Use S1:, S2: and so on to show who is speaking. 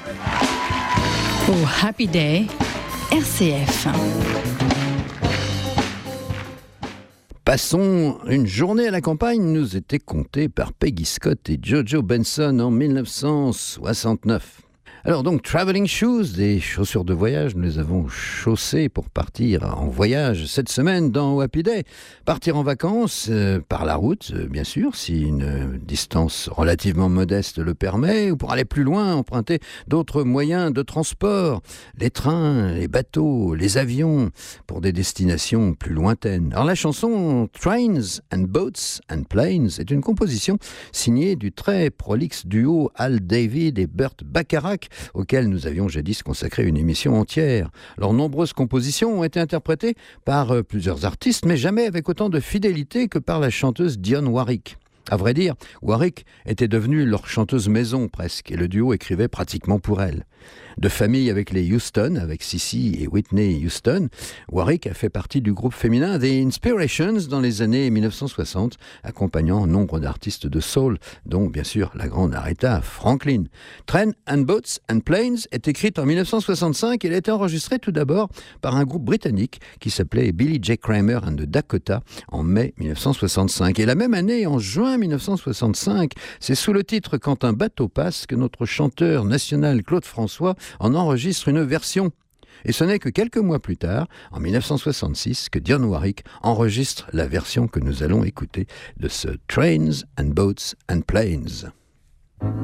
S1: Oh, Happy Day, RCF.
S2: Passons une journée à la campagne nous était contée par Peggy Scott et Jojo Benson en 1969. Alors donc, traveling shoes, des chaussures de voyage, nous les avons chaussées pour partir en voyage cette semaine dans Happy Day. Partir en vacances par la route, bien sûr, si une distance relativement modeste le permet, ou pour aller plus loin, emprunter d'autres moyens de transport, les trains, les bateaux, les avions, pour des destinations plus lointaines. Alors la chanson Trains and Boats and Planes est une composition signée du très prolixe duo Al David et Burt Bacharach, auquel nous avions jadis consacré une émission entière. Leurs nombreuses compositions ont été interprétées par plusieurs artistes, mais jamais avec autant de fidélité que par la chanteuse Dionne Warwick. À vrai dire, Warwick était devenue leur chanteuse maison presque, et le duo écrivait pratiquement pour elle. De famille avec les Houston, avec Cissy et Whitney Houston, Warwick a fait partie du groupe féminin The Inspirations dans les années 1960, accompagnant nombre d'artistes de soul, dont bien sûr la grande Aretha Franklin. Trains and Boats and Planes est écrite en 1965 et elle a été enregistrée tout d'abord par un groupe britannique qui s'appelait Billy J. Kramer and the Dakota en mai 1965. Et la même année, en juin 1965, c'est sous le titre « Quand un bateau passe » que notre chanteur national Claude François en enregistre une version. Et ce n'est que quelques mois plus tard, en 1966, que Dionne Warwick enregistre la version que nous allons écouter de ce Trains and Boats and Planes.